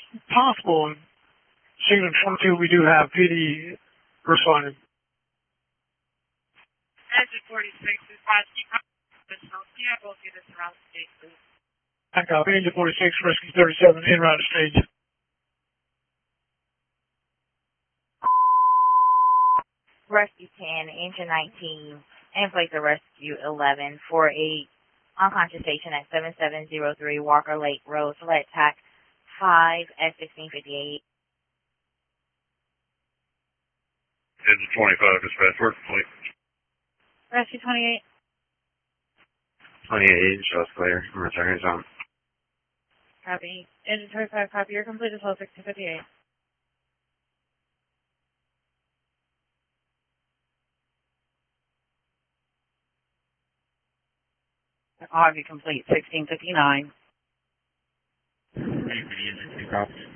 possible. Signal 22, we do have PD responding. Engine 46 is both units around the stage, please. Back up, Engine 46, Rescue 37, en route to stage. Rescue 10, Engine 19, and place of Rescue 11, 48, unconscious patient at 7703 Walker Lake Road, select TAC 5 at 1658. Engine 25, dispatch, work complete. Rescue 28. 28, shows clear. I'm returning zone. Copy. Engine 25, copy. You're complete as well, 1658. Harvey complete, 1659. Copy.